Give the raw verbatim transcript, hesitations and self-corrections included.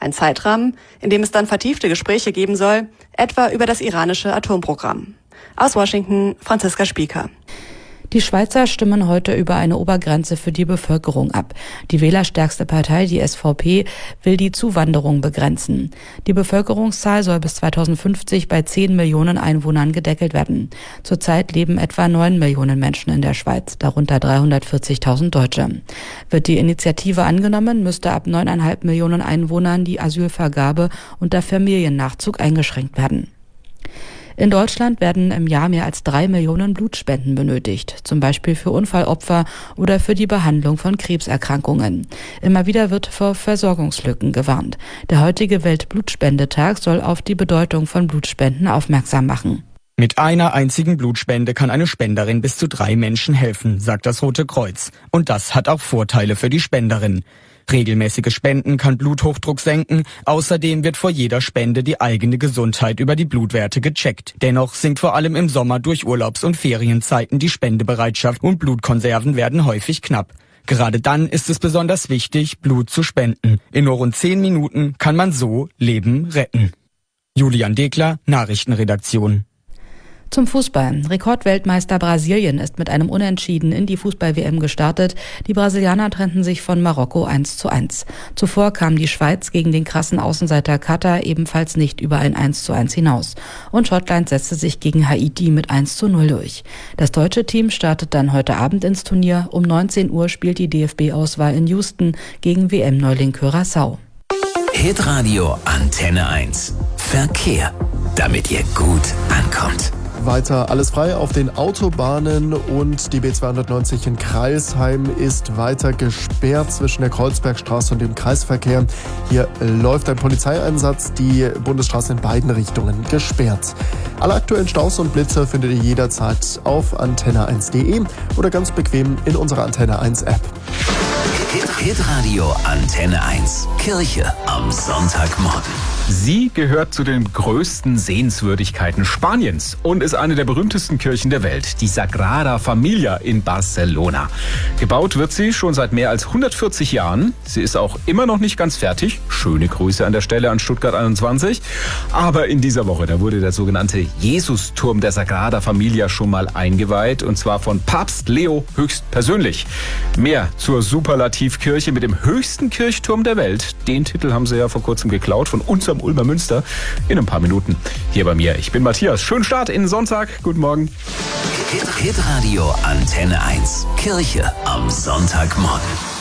Ein Zeitrahmen, in dem es dann vertiefte Gespräche geben soll, etwa über das iranische Atomprogramm. Aus Washington, Franziska Spieker. Die Schweizer stimmen heute über eine Obergrenze für die Bevölkerung ab. Die wählerstärkste Partei, die S V P, will die Zuwanderung begrenzen. Die Bevölkerungszahl soll bis zweitausendfünfzig bei zehn Millionen Einwohnern gedeckelt werden. Zurzeit leben etwa neun Millionen Menschen in der Schweiz, darunter dreihundertvierzigtausend Deutsche. Wird die Initiative angenommen, müsste ab neun Komma fünf Millionen Einwohnern die Asylvergabe unter Familiennachzug eingeschränkt werden. In Deutschland werden im Jahr mehr als drei Millionen Blutspenden benötigt, zum Beispiel für Unfallopfer oder für die Behandlung von Krebserkrankungen. Immer wieder wird vor Versorgungslücken gewarnt. Der heutige Weltblutspendetag soll auf die Bedeutung von Blutspenden aufmerksam machen. Mit einer einzigen Blutspende kann eine Spenderin bis zu drei Menschen helfen, sagt das Rote Kreuz. Und das hat auch Vorteile für die Spenderin. Regelmäßiges Spenden kann Bluthochdruck senken. Außerdem wird vor jeder Spende die eigene Gesundheit über die Blutwerte gecheckt. Dennoch sinkt vor allem im Sommer durch Urlaubs- und Ferienzeiten die Spendebereitschaft und Blutkonserven werden häufig knapp. Gerade dann ist es besonders wichtig, Blut zu spenden. In nur rund zehn Minuten kann man so Leben retten. Julian Dekler, Nachrichtenredaktion. Zum Fußball. Rekordweltmeister Brasilien ist mit einem Unentschieden in die Fußball-W M gestartet. Die Brasilianer trennten sich von Marokko eins zu eins. Zuvor kam die Schweiz gegen den krassen Außenseiter Katar ebenfalls nicht über ein eins zu eins hinaus. Und Schottland setzte sich gegen Haiti mit eins zu null durch. Das deutsche Team startet dann heute Abend ins Turnier. Um neunzehn Uhr spielt die D F B-Auswahl in Houston gegen W M-Neuling Curaçao. Hitradio Antenne eins. Verkehr, damit ihr gut ankommt. Weiter alles frei auf den Autobahnen und die B zweihundertneunzig in Crailsheim ist weiter gesperrt zwischen der Kreuzbergstraße und dem Kreisverkehr. Hier läuft ein Polizeieinsatz, die Bundesstraße in beiden Richtungen gesperrt. Alle aktuellen Staus und Blitzer findet ihr jederzeit auf antenne eins punkt de oder ganz bequem in unserer Antenne eins App. Hitradio Antenne eins. Kirche am Sonntagmorgen. Sie gehört zu den größten Sehenswürdigkeiten Spaniens und ist eine der berühmtesten Kirchen der Welt, die Sagrada Familia in Barcelona. Gebaut wird sie schon seit mehr als hundertvierzig Jahren. Sie ist auch immer noch nicht ganz fertig. Schöne Grüße an der Stelle an Stuttgart einundzwanzig. Aber in dieser Woche, da wurde der sogenannte Jesusturm der Sagrada Familia schon mal eingeweiht, und zwar von Papst Leo höchstpersönlich. Mehr zur Superlativkirche mit dem höchsten Kirchturm der Welt. Den Titel haben sie ja vor kurzem geklaut von unserem Ulmer Münster in ein paar Minuten hier bei mir. Ich bin Matthias. Schönen Start in den Sonntag. Guten Morgen. Hitradio Antenne eins. Kirche am Sonntagmorgen.